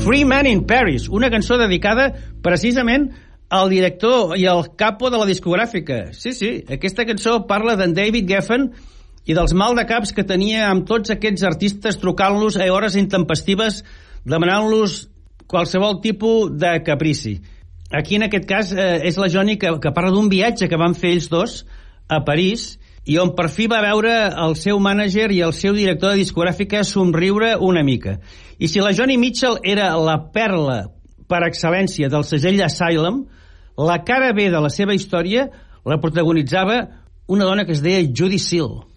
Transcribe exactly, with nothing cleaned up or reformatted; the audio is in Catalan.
Free Man in Paris, una cançó dedicada precisament al director i al capo de la discogràfica. Sí, sí, aquesta cançó parla d'en David Geffen i dels maldecaps que tenia amb tots aquests artistes trucant-los a hores intempestives, demanant-los qualsevol tipus de caprici. Aquí, en aquest cas, eh, és la Joni que, que parla d'un viatge que van fer ells dos a París i on per fi va veure el seu mànager i el seu director de discogràfica somriure una mica. I si la Joni Mitchell era la perla per excel·lència del segell Asylum, la cara B de la seva història la protagonitzava una dona que es deia Judy Seal.